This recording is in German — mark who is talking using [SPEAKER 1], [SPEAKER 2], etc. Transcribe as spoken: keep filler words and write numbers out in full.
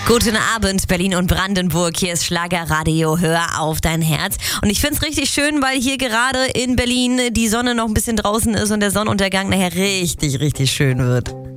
[SPEAKER 1] Guten Abend, Berlin und Brandenburg. Hier ist Schlagerradio, hör auf dein Herz. Und ich find's richtig schön, weil hier gerade in Berlin die Sonne noch ein bisschen draußen ist und der Sonnenuntergang nachher richtig, richtig schön wird.